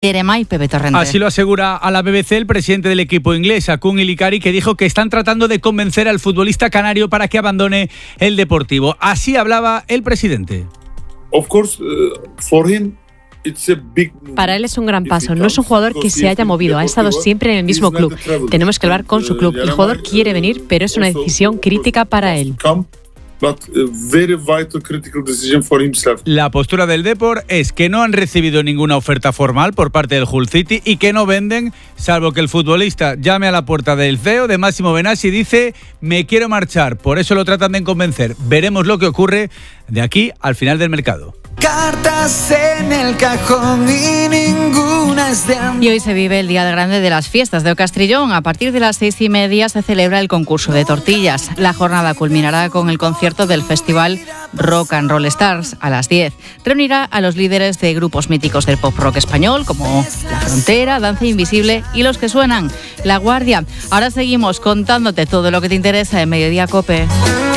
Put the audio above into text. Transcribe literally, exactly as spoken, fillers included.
Yeremay Pepe Torrente. Así lo asegura a la B B C el presidente del equipo inglés, Akun Ilikari, que dijo que están tratando de convencer al futbolista canario para que abandone el Deportivo. Así hablaba el presidente. Of course, uh, for him. Para él es un gran paso. No es un jugador que se haya movido, ha estado siempre en el mismo club. Tenemos que hablar con su club. El jugador quiere venir, pero es una decisión crítica para él. La postura del Depor es que no han recibido ninguna oferta formal por parte del Hull City y que no venden, salvo que el futbolista llame a la puerta del C E O de Massimo Benassi y dice: me quiero marchar. Por eso lo tratan de convencer. Veremos lo que ocurre de aquí al final del mercado. Cartas en el cajón y ninguna es de amor. Y hoy se vive el Día Grande de las Fiestas de Ocastrillón. A partir de las seis y media se celebra el concurso de tortillas. La jornada culminará con el concierto del festival Rock and Roll Stars a las diez. Reunirá a los líderes de grupos míticos del pop rock español como La Frontera, Danza Invisible y los que suenan, La Guardia. Ahora seguimos contándote todo lo que te interesa en Mediodía Cope.